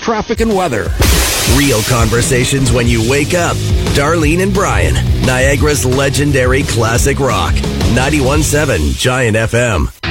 traffic, and weather. Real conversations when you wake up. Darlene and Brian, Niagara's legendary classic rock. 91.7 Giant FM.